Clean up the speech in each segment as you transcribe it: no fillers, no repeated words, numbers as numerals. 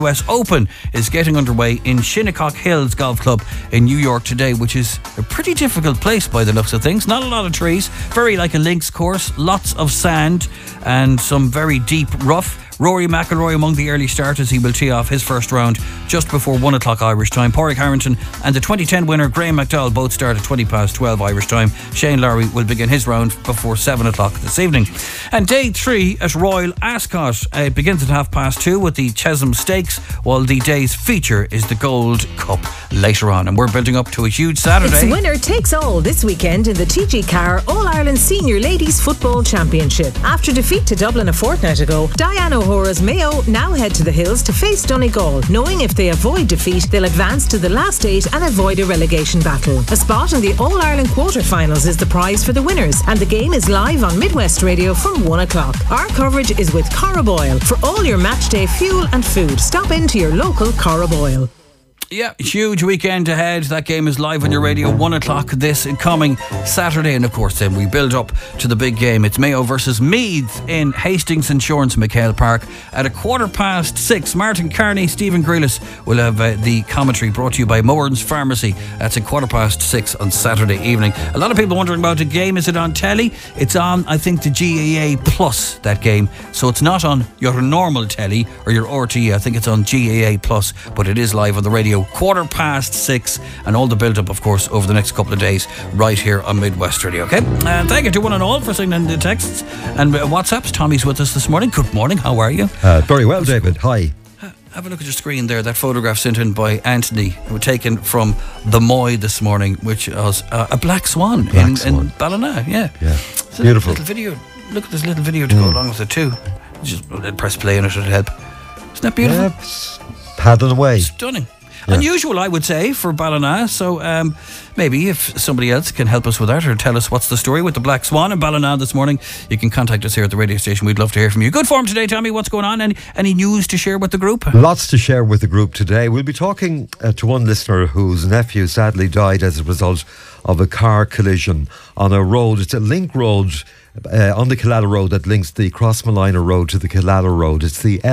US Open is getting underway in Shinnecock Hills Golf Club in New York today, which is a pretty difficult place by the looks of things. Not a lot of trees, very like a links course, lots of sand and some very deep rough. Rory McIlroy among the early starters. He will tee off his first round just before 1 o'clock Irish time. Pádraig Harrington and the 2010 winner Graham McDowell both start at 20 past 12 Irish time. Shane Lowry will begin his round before 7 o'clock this evening. And day 3 at Royal Ascot begins at 2:30 with the Chesham Stakes, while the day's feature is the Gold Cup later on. And we're building up to a huge Saturday. It's winner takes all this weekend in the TG Carr All-Ireland Senior Ladies Football Championship. After defeat to Dublin a fortnight ago, Diane O'Hora's Mayo now head to the hills to face Donegal, knowing if they avoid defeat, they'll advance to the last 8 and avoid a relegation battle. A spot in the All-Ireland quarter-finals is the prize for the winners, and the game is live on Midwest Radio from 1 o'clock. Our coverage is with Corraboyle. For all your matchday fuel and food, stop into your local Corraboyle. Yeah, huge weekend ahead. That game is live on your radio 1 o'clock this coming Saturday. And of course then we build up to the big game. It's Mayo versus Meath in Hastings Insurance McHale Park at 6:15. Martin Carney, Stephen Grealis will have the commentary, brought to you by Moran's Pharmacy. That's 6:15 on Saturday evening. A lot of people wondering about the game. Is it on telly? It's on, I think, the GAA Plus, that game. So it's not on your normal telly or your RTE. I think it's on GAA Plus, but it is live on the radio 6:15, and all the build-up, of course, over the next couple of days right here on Midwest Radio. Okay, and thank you to one and all for sending the texts and WhatsApps. Tommy's with us this morning. Good morning, how are you? Very well, David. Hi. Have a look at your screen there. That photograph sent in by Anthony, taken from the Moy this morning, which was a black swan in Ballina. Yeah, beautiful little video. Look at this little video to go along with it too. Just press play on it, it'll help. Isn't that beautiful? Yeah, paddling away. Stunning. Yeah. Unusual, I would say, for Ballina. So maybe if somebody else can help us with that or tell us what's the story with the Black Swan in Ballina this morning, you can contact us here at the radio station. We'd love to hear from you. Good form today, Tommy. What's going on? Any news to share with the group? Lots to share with the group today. We'll be talking to one listener whose nephew sadly died as a result of a car collision on a road. It's a link road on the Killala Road that links the Crossmolina Road to the Killala Road. It's the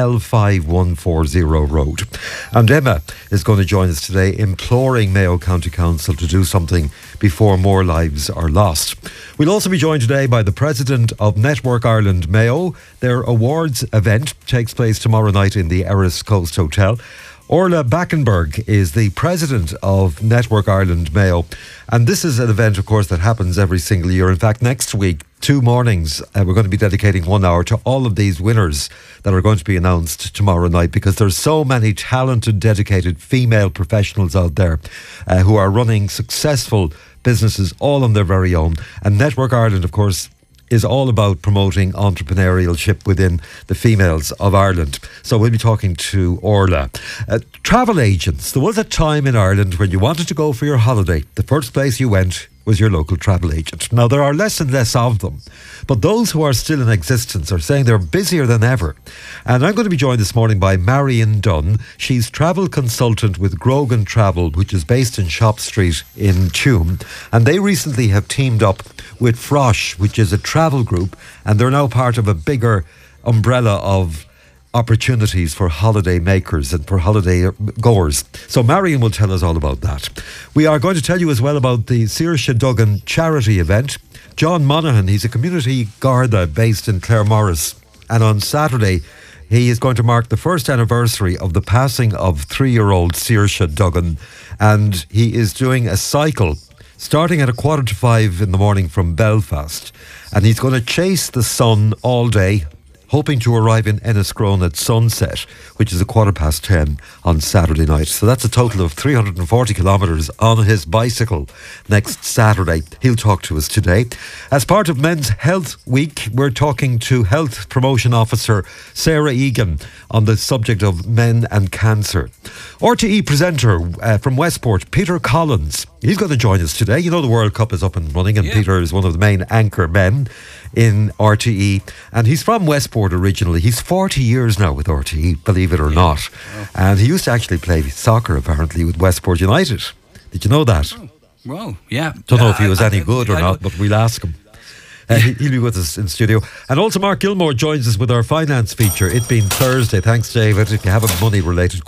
L5140 road. And Emma is going to join us today, imploring Mayo County Council to do something before more lives are lost. We'll also be joined today by the President of Network Ireland Mayo. Their awards event takes place tomorrow night in the Erris Coast Hotel. Orla Backenberg is the President of Network Ireland Mayo, and this is an event, of course, that happens every single year. In fact, next week, 2 mornings, we're going to be dedicating 1 hour to all of these winners that are going to be announced tomorrow night, because there's so many talented, dedicated female professionals out there who are running successful businesses all on their very own. And Network Ireland, of course, is all about promoting entrepreneurship within the females of Ireland. So we'll be talking to Orla. Travel agents. There was a time in Ireland when you wanted to go for your holiday, the first place you went was your local travel agent. Now, there are less and less of them, but those who are still in existence are saying they're busier than ever. And I'm going to be joined this morning by Marion Dunn. She's travel consultant with Grogan Travel, which is based in Shop Street in Tuam. And they recently have teamed up with Frosh, which is a travel group, and they're now part of a bigger umbrella of opportunities for holiday makers and for holiday goers. So Marion will tell us all about that. We are going to tell you as well about the Saoirse Duggan charity event. John Monaghan, he's a community Garda based in Claremorris, and on Saturday he is going to mark the first anniversary of the passing of 3-year-old Saoirse Duggan, and he is doing a cycle starting at 4:45 in the morning from Belfast, and he's going to chase the sun all day, hoping to arrive in Enniscrone at sunset, which is 10:15 on Saturday night. So that's a total of 340 kilometres on his bicycle next Saturday. He'll talk to us today. As part of Men's Health Week, we're talking to Health Promotion Officer Sarah Egan on the subject of men and cancer. RTE presenter from Westport, Peter Collins, he's going to join us today. You know, the World Cup is up and running, and Peter is one of the main anchor men in RTE, and he's from Westport originally. He's 40 years now with RTE, believe it or not. And he used to actually play soccer apparently with Westport United. Did you know that? Well, yeah. Don't know if he was any good or not, but we'll ask him. He'll be with us in studio. And also Mark Gilmore joins us with our finance feature, It Being Thursday. Thanks, David. If you have a money-related